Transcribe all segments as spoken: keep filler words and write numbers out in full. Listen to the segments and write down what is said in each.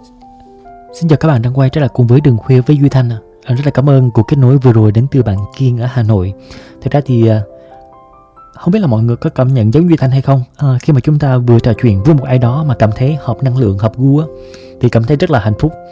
Xin chào các bạn đang quay trở lại cùng với Đường Khuya với Duy Thanh. À, rất là cảm ơn cuộc kết nối vừa rồi đến từ bạn Kiên ở Hà Nội. Thực ra thì không biết là mọi người có cảm nhận giống Duy Thanh hay không, à, khi mà chúng ta vừa trò chuyện với một ai đó mà cảm thấy hợp năng lượng, hợp gu á, thì cảm thấy rất là hạnh phúc.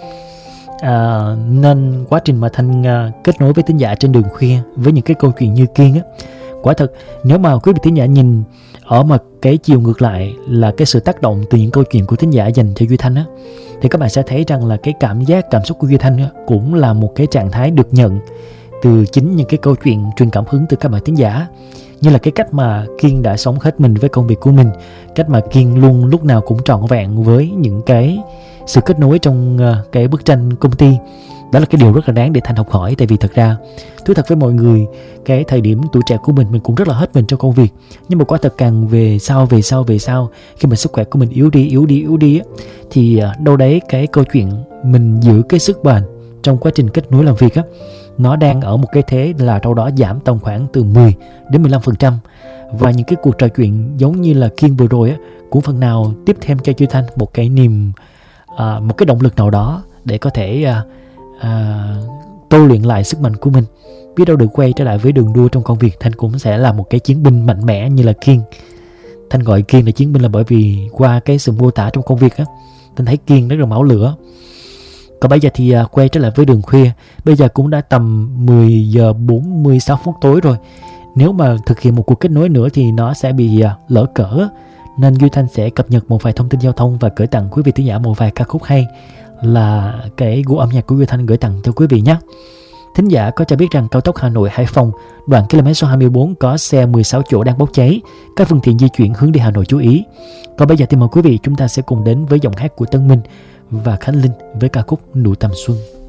À, nên quá trình mà Thanh à, kết nối với thính giả trên Đường Khuya với những cái câu chuyện như Kiên á, quả thật nếu mà quý vị thính giả nhìn ở mà cái chiều ngược lại là cái sự tác động từ những câu chuyện của thính giả dành cho Duy Thanh á, thì các bạn sẽ thấy rằng là cái cảm giác, cảm xúc của Duy Thanh á, cũng là một cái trạng thái được nhận từ chính những cái câu chuyện truyền cảm hứng từ các bạn thính giả. Như là cái cách mà Kiên đã sống hết mình với công việc của mình, cách mà Kiên luôn lúc nào cũng trọn vẹn với những cái sự kết nối trong uh, cái bức tranh công ty. Đó là cái điều rất là đáng để Thanh học hỏi. Tại vì thật ra, thú thật với mọi người, cái thời điểm tuổi trẻ của mình, mình cũng rất là hết mình trong công việc. Nhưng mà quả thật càng về sau, về sau, về sau, khi mà sức khỏe của mình yếu đi, yếu đi, yếu đi á, thì uh, đâu đấy cái câu chuyện mình giữ cái sức bền trong quá trình kết nối làm việc á, nó đang ở một cái thế là đâu đó giảm tầm khoảng từ mười đến mười lăm phần trăm. Và những cái cuộc trò chuyện giống như là Kiên vừa rồi á, cũng phần nào tiếp thêm cho Duy Thanh một cái niềm, à, một cái động lực nào đó để có thể à, à, tôi luyện lại sức mạnh của mình. Biết đâu được quay trở lại với đường đua trong công việc, Thanh cũng sẽ là một cái chiến binh mạnh mẽ như là Kiên. Thanh gọi Kiên là chiến binh là bởi vì qua cái sự mô tả trong công việc á, Thanh thấy Kiên rất là máu lửa. Còn bây giờ thì quay trở lại với Đường Khuya. Bây giờ cũng đã tầm mười giờ bốn mươi sáu phút tối rồi. Nếu mà thực hiện một cuộc kết nối nữa thì nó sẽ bị lỡ cỡ, nên Duy Thanh sẽ cập nhật một vài thông tin giao thông và gửi tặng quý vị thính giả một vài ca khúc hay là cái gu âm nhạc của Duy Thanh gửi tặng cho quý vị nhé. Thính giả có cho biết rằng cao tốc Hà Nội Hải Phòng đoạn km số hai mươi bốn có xe mười sáu chỗ đang bốc cháy, các phương tiện di chuyển hướng đi Hà Nội chú ý. Còn bây giờ thì mời quý vị chúng ta sẽ cùng đến với giọng hát của Tân Minh và Khánh Linh với ca khúc Nụ Tầm Xuân.